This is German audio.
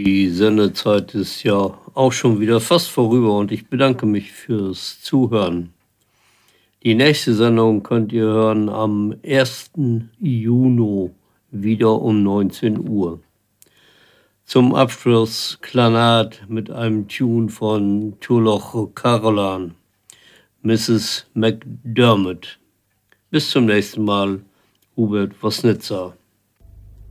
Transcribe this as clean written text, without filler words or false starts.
Die Sendezeit ist ja auch schon wieder fast vorüber und ich bedanke mich fürs Zuhören. Die nächste Sendung könnt ihr hören am 1. Juni wieder um 19 Uhr. Zum Abschluss Klanat mit einem Tune von Turloch Carolan, Mrs. McDermott. Bis zum nächsten Mal, Hubert Wosnitzer.